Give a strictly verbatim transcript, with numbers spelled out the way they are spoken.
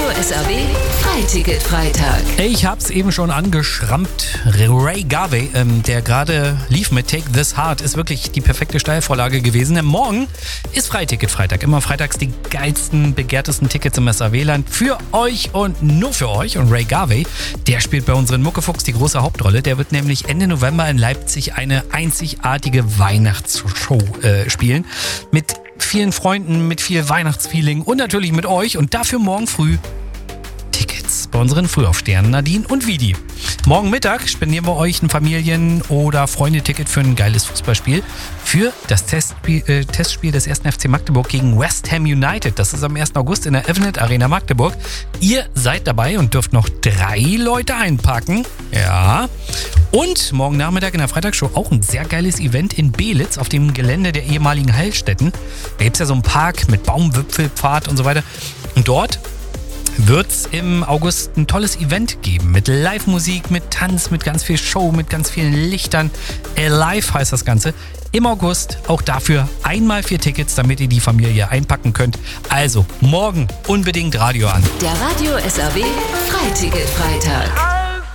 S R W Freiticket-Freitag. Ich hab's eben schon angeschrammt. Ray Garvey, ähm, der gerade lief mit Take This Heart, ist wirklich die perfekte Steilvorlage gewesen. Morgen ist Freiticket-Freitag. Immer freitags die geilsten, begehrtesten Tickets im S R W-Land für euch und nur für euch. Und Ray Garvey, der spielt bei unseren Muckefuchs die große Hauptrolle. Der wird nämlich Ende November in Leipzig eine einzigartige Weihnachtsshow äh, spielen. Mit vielen Freunden, mit viel Weihnachtsfeeling und natürlich mit euch. Und dafür morgen früh Tickets bei unseren Frühaufstehern Nadine und Vidi. Morgen Mittag spendieren wir euch ein Familien- oder Freunde-Ticket für ein geiles Fußballspiel für das Testspiel, äh, Testspiel des ersten F C Magdeburg gegen West Ham United. Das ist am ersten August in der Evenet Arena Magdeburg. Ihr seid dabei und dürft noch drei Leute einpacken. Ja. Und morgen Nachmittag in der Freitagsshow auch ein sehr geiles Event in Belitz auf dem Gelände der ehemaligen Heilstätten. Da gibt es ja so einen Park mit Baumwipfelpfad und so weiter. Und dort wird es im August ein tolles Event geben mit Live-Musik, mit Tanz, mit ganz viel Show, mit ganz vielen Lichtern. Alive heißt das Ganze. Im August auch dafür einmal vier Tickets, damit ihr die Familie einpacken könnt. Also morgen unbedingt Radio an. Der Radio S R W Freiticket-Freitag.